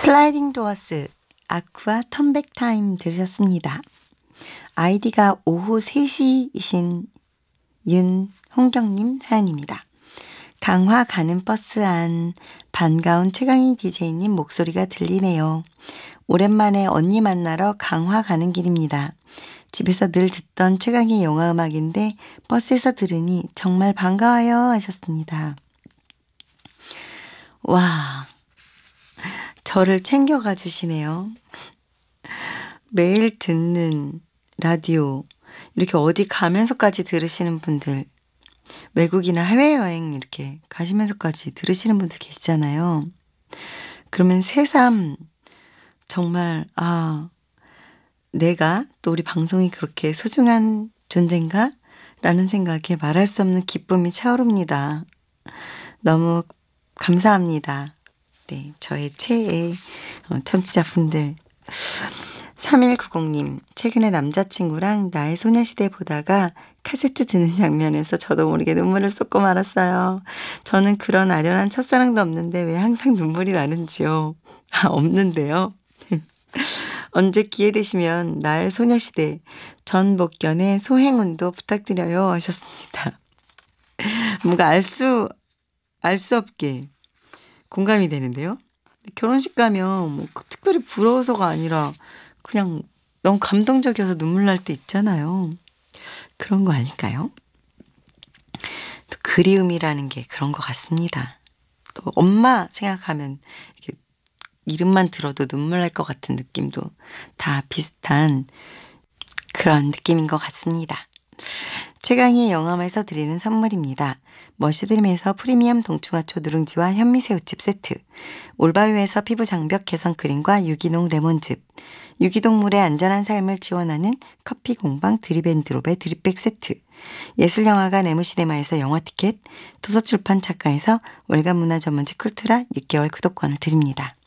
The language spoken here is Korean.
슬라이딩 도어스 아쿠아 턴백 타임 들으셨습니다. 아이디가 오후 3시이신 윤홍경님 사연입니다. 강화 가는 버스 안 반가운 최강희 DJ님 목소리가 들리네요. 오랜만에 언니 만나러 강화 가는 길입니다. 집에서 늘 듣던 최강희 영화 음악인데 버스에서 들으니 정말 반가워요 하셨습니다. 와, 저를 챙겨가 주시네요. 매일 듣는 라디오 이렇게 어디 가면서까지 들으시는 분들, 외국이나 해외여행 이렇게 가시면서까지 들으시는 분들 계시잖아요. 그러면 새삼 정말 내가 또 우리 방송이 그렇게 소중한 존재인가? 라는 생각에 말할 수 없는 기쁨이 차오릅니다. 너무 감사합니다. 네, 저의 최애 청취자분들. 3190님, 최근에 남자친구랑 나의 소녀시대 보다가 카세트 듣는 장면에서 저도 모르게 눈물을 쏟고 말았어요. 저는 그런 아련한 첫사랑도 없는데 왜 항상 눈물이 나는지요. 없는데요. 언제 기회 되시면 나의 소녀시대 전복견의 소행운도 부탁드려요 하셨습니다. 뭔가 알 수 없게 공감이 되는데요. 결혼식 가면 뭐 특별히 부러워서가 아니라 그냥 너무 감동적이어서 눈물 날 때 있잖아요. 그런 거 아닐까요? 또 그리움이라는 게 그런 것 같습니다. 또 엄마 생각하면 이렇게 이름만 들어도 눈물 날 것 같은 느낌도 다 비슷한 그런 느낌인 것 같습니다. 최강희의 영화음에서 드리는 선물입니다. 머시드림에서 프리미엄 동충하초 누룽지와 현미새우칩 세트, 올바위에서 피부 장벽 개선 크림과 유기농 레몬즙, 유기동물의 안전한 삶을 지원하는 커피 공방 드립앤드롭의 드립백 세트, 예술영화관 에무시네마에서 영화 티켓, 도서출판 작가에서 월간 문화 전문지 쿨트라 6개월 구독권을 드립니다.